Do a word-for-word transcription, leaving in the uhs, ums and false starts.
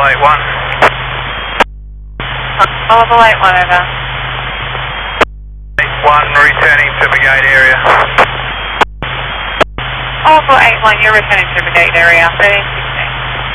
eight one. Level eight one, over. eight one, returning to Brigade area. Level eight one, you're returning to Brigade area. thirteen